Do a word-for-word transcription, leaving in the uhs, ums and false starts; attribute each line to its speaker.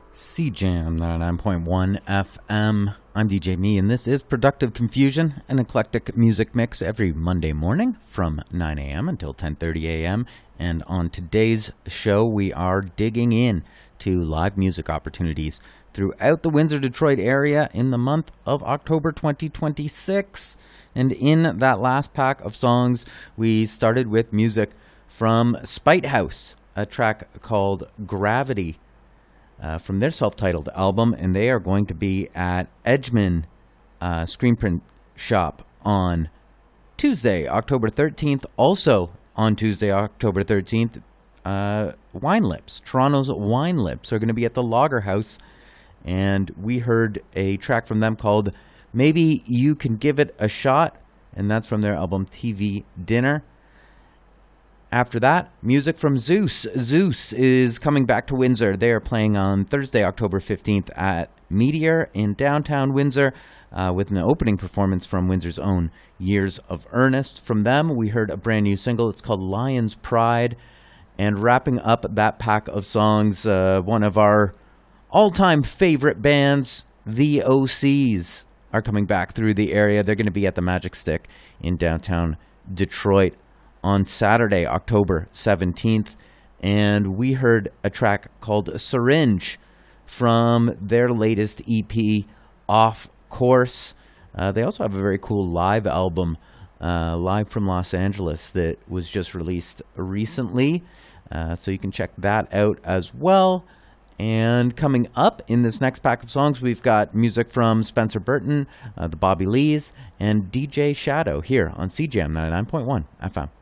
Speaker 1: C Jam ninety-nine point one F M. I'm D J Me, and this is Productive Confusion, an eclectic music mix every Monday morning from nine a.m. until ten thirty a.m. And on today's show, we are digging in to live music opportunities throughout the Windsor-Detroit area in the month of October twenty twenty-six. And in that last pack of songs, we started with music from Spite House, a track called Gravity. Uh, from their self-titled album, and they are going to be at Edgeman uh, Screen Print Shop on Tuesday, October thirteenth. Also on Tuesday, October thirteenth, uh, Wine Lips, Toronto's Wine Lips, are going to be at the Lager House, and we heard a track from them called Maybe You Can Give It a Shot, and that's from their album T V Dinner. After that, music from Zeus. Zeus is coming back to Windsor. They are playing on Thursday, October fifteenth at Meteor in downtown Windsor uh, with an opening performance from Windsor's own Years of Earnest. From them, we heard a brand new single. It's called Lion's Pride. And wrapping up that pack of songs, uh, one of our all-time favorite bands, the O Cs, are coming back through the area. They're going to be at the Magic Stick in downtown Detroit on Saturday, October seventeenth, and we heard a track called Syringe from their latest E P, Off Course. Uh, they also have a very cool live album, uh, live from Los Angeles, that was just released recently, uh, so you can check that out as well. And coming up in this next pack of songs, we've got music from Spencer Burton, uh, the Bobby Lees, and D J Shadow here on C Jam ninety-nine point one F M.